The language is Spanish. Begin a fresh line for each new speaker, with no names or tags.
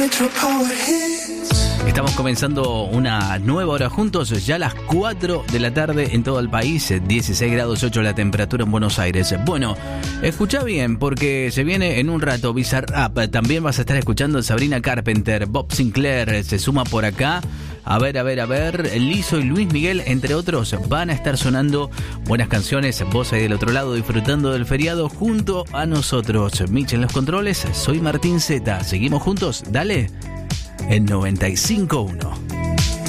Estamos comenzando una nueva hora juntos, ya a las 4 de la tarde en todo el país, 16 grados 8 la temperatura en Buenos Aires. Bueno, escucha bien porque se viene en un rato Bizarrap, también vas a estar escuchando Sabrina Carpenter, Bob Sinclair se suma por acá. A ver, Lizzo y Luis Miguel, entre otros, van a estar sonando buenas canciones. Vos ahí del otro lado disfrutando del feriado junto a nosotros. Mitch en los controles, soy Martín Zeta. Seguimos juntos, dale, en 95.1.